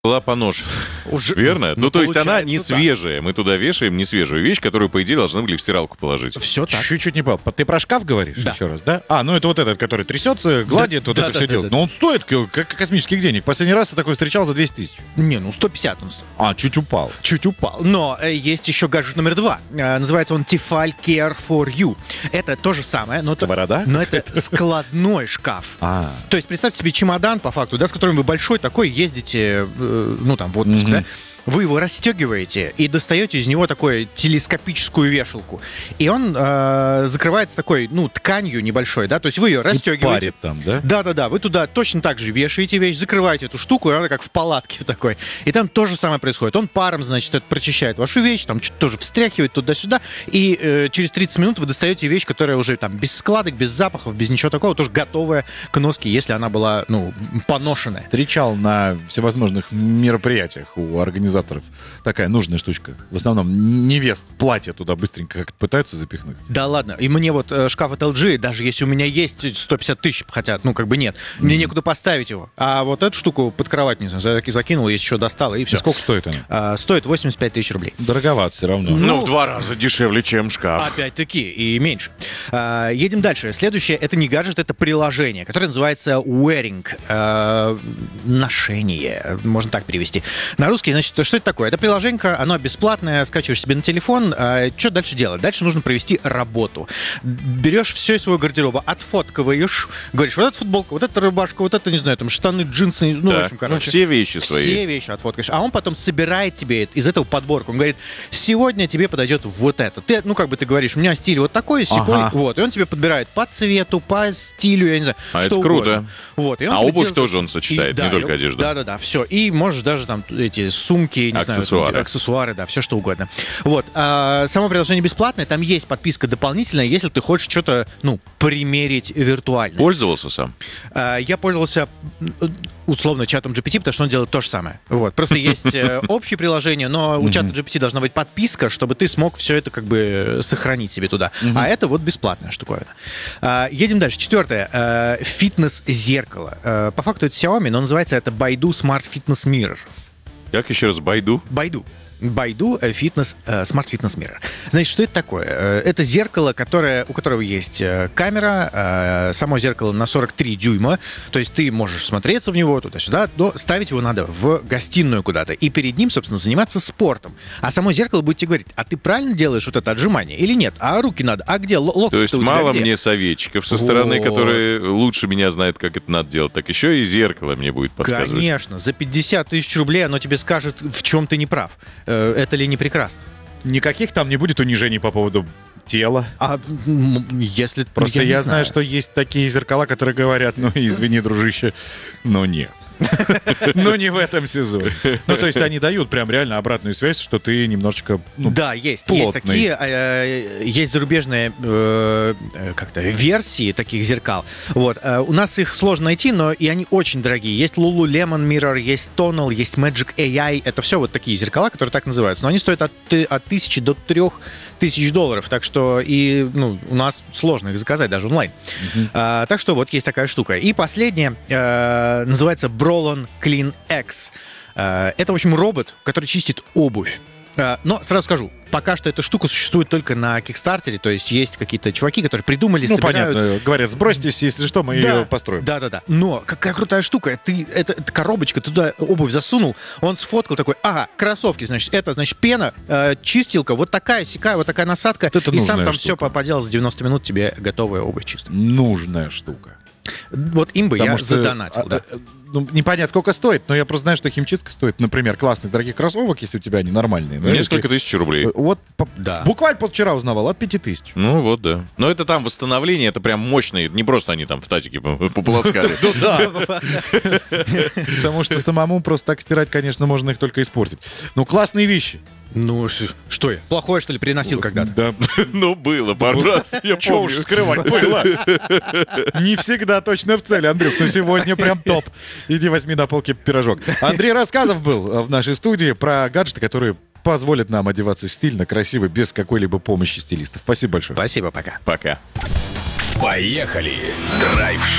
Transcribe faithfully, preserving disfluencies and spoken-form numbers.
была понож. Уже... Верно? Ну, Ну, то есть она не получается, свежая. Мы туда вешаем не свежую вещь, которую, по идее, должны были в стиралку положить. Все так. Чуть-чуть не понял. Ты про шкаф говоришь Да. еще раз, да? А, ну это вот этот, который трясется, гладит, вот да, это да, все да, делает. да. Но он стоит к- как космических денег. Последний раз я такой встречал за двести тысяч. Не, ну сто пятьдесят он стоит. А, чуть упал. Чуть упал. Но э, есть еще гаджет номер два. Э, называется он Tefal Care for You. Это то же самое, но, то- Сковорода? но это складной шкаф. А, То есть представьте себе чемодан, по факту, да, с которым вы большой такой ездите, э, ну там в отпуск, Мгм. да? Вы его расстегиваете и достаете из него такую телескопическую вешалку. И он э, закрывается такой, ну, тканью небольшой, да? То есть вы ее и расстегиваете. парит там, да? Да-да-да, вы туда точно так же вешаете вещь, закрываете эту штуку, и она как в палатке такой. И там то же самое происходит. Он паром, значит, это прочищает вашу вещь, там что-то тоже встряхивает туда-сюда, и э, через тридцать минут вы достаете вещь, которая уже там без складок, без запахов, без ничего такого, тоже готовая к носке, если она была, ну, поношенная. Встречал на всевозможных мероприятиях у организаторов такая нужная штучка. В основном невест платье туда быстренько как-то пытаются запихнуть. Да ладно, и мне вот э, шкаф от эл джи, даже если у меня есть сто пятьдесят тысяч, хотя, ну, как бы нет, мне некуда поставить его. А вот эту штуку под кровать, не знаю, за- закинул, если еще достала, и И все. сколько стоит она? А, стоит восемьдесят пять тысяч рублей. Дороговато все равно. Ну, Ну, в два раза дешевле, чем шкаф. Опять-таки, и меньше. А, едем дальше. Следующее, это не гаджет, это приложение, которое называется Wearing. А, ношение, можно так перевести. На русский, значит, что это такое? Это приложение, оно бесплатное, скачиваешь себе на телефон. А, что дальше делать? Дальше нужно провести работу. Берешь все из своего гардероба, отфоткиваешь, говоришь, вот эта футболка, вот эта рубашка, вот это, не знаю, там, штаны, джинсы, ну, в Так, общем, ну, короче. все вещи свои. Все вещи отфоткаешь. А он потом собирает тебе из этого подборку. Он говорит, сегодня тебе подойдет вот это. Ты, ну, как бы ты говоришь, у меня стиль вот такой, сякой. Ага. Вот. И он тебе подбирает по цвету, по стилю, я не знаю, А что это круто. угодно. Вот. И он А тебе обувь делает- тоже он сочетает, не только и- одежду. Да-да-да, все. И можешь даже там эти сумки, не Аксессуары. знаю, аксессуары, да, все что угодно. Вот. А, само приложение бесплатное, там есть подписка дополнительная, если ты хочешь что-то, ну, примерить виртуально. Пользовался сам? А, Я пользовался э, условно чатом джи пи ти, потому что он делает то же самое. Вот. Просто есть э, общее приложение, но у чата джи пи ти должна быть подписка, чтобы ты смог все это как бы сохранить себе туда. А это вот бесплатная штуковина. А, Едем дальше. Четвертое. Э, Фитнес-зеркало. Э, По факту это Xiaomi, но называется это Baidu Smart Fitness Mirror. Как еще раз, Байду? Baidu. Baidu э, фитнес, э, Smart Fitness Mirror. Значит, что это такое? Э, Это зеркало, которое, у которого есть э, камера, э, само зеркало на сорок три дюйма, то есть ты можешь смотреться в него туда-сюда, но ставить его надо в гостиную куда-то, и перед ним, собственно, заниматься спортом. А само зеркало будет тебе говорить, а ты правильно делаешь вот это отжимание или нет? А руки надо? А где? Л- локти-то То есть у тебя мало где? мне советчиков со стороны, Вот. которые лучше меня знают, как это надо делать, так еще и зеркало мне будет подсказывать. Конечно, за пятьдесят тысяч рублей оно тебе скажет, в чем ты не прав. Э, Это ли не прекрасно? Никаких там не будет унижений по поводу тела. А м, если... Просто я, не знаю, что есть такие зеркала, которые говорят, ну, извини, дружище, но нет. Но не в этом сезоне. Ну, то есть они дают прям реально обратную связь, что ты немножечко... ну, Да, есть. Есть плотный. такие, э, есть зарубежные э, э, как-то версии таких зеркал. Вот. Э, у нас их сложно найти, но и они очень дорогие. Есть Lululemon Mirror, есть Tonal, есть Magic эй ай. Это все вот такие зеркала, которые так называются. Но они стоят от, ты- от тысячи до трех тысяч долларов. Так что и ну, у нас сложно их заказать даже онлайн. А, так что вот есть такая штука. И последнее э, называется Brolon Clean X. Э, это, в общем, робот, который чистит обувь. Э, Но сразу скажу, пока что эта штука существует только на Кикстартере, то есть есть какие-то чуваки, которые придумали, Ну, собирают... понятно. Говорят, сбросьтесь, если что, мы Да, ее построим. Да-да-да. Но какая крутая штука. Ты, это, это коробочка, ты туда обувь засунул, он сфоткал такой, ага, кроссовки, значит, это, значит, пена, э, чистилка, вот такая, сякая, вот такая насадка. Вот это и сам нужная там штука. все поделал за девяносто минут, тебе готовая обувь чистая. Нужная штука. Вот им бы Потому я что, задонатил, а, да. а, ну, непонятно, сколько стоит, но я просто знаю, что химчистка стоит, например, классных дорогих кроссовок, если у тебя они нормальные. ну, Несколько если- тысяч рублей. Вот по- Да. буквально позавчера узнавал, от пяти тысяч. Ну вот, да. Но это там восстановление, это прям мощные. Не просто они там в тазике по- пополоскали. Потому что самому просто так стирать, конечно, можно их только испортить. Ну, классные вещи. Ну, ш- что я? Плохое, что ли, приносил когда-то? Да. Ну, было пару раз, я Чего уж помню. скрывать было. Не всегда точно в цели, Андрюх, но сегодня прям топ. Иди возьми на полке пирожок. Андрей Рассказов был в нашей студии про гаджеты, которые позволят нам одеваться стильно, красиво, без какой-либо помощи стилистов. Спасибо большое. Спасибо, пока. Пока. Поехали! Драйв-шоу